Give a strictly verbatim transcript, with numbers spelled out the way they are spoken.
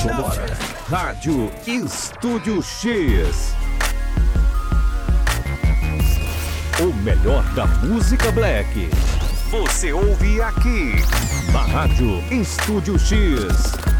Vambora. Rádio Estúdio X. O melhor da música black. Você ouve aqui. Na Rádio Estúdio X.